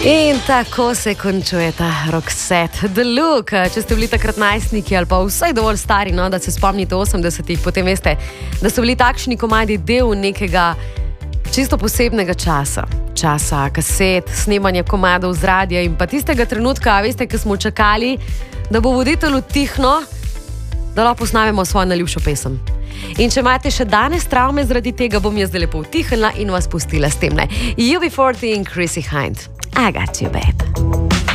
In tako se končuje ta Roxette. The Look, če ste bili takrat najstniki ali pa vsaj dovolj stari, no, da se spomnite 80-ih, potem veste, da so bili takšni komadi del nekega čisto posebnega časa. Časa kaset, snemanja komadov z radia in pa tistega trenutka, veste, ko smo čakali, da bo voditelj utihno, da lahko posnamemo svojo najljubšo pesem. In če imate še danes travme zaradi tega, bom jaz zdaj lepo utihnila in vas pustila s tem. UB40 in Chrissy Hynde. I got you, babe.